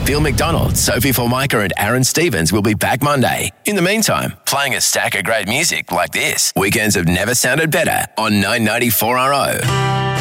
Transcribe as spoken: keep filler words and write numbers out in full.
Phil McDonald, Sophie Formica and Aaron Stevens will be back Monday. In the meantime, playing a stack of great music like this. Weekends have never sounded better on nine ninety-four R O.